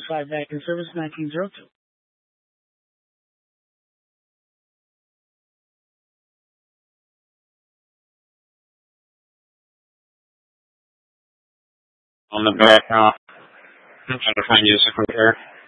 5 back in service 1902. On the back, I'm trying to find you a second here.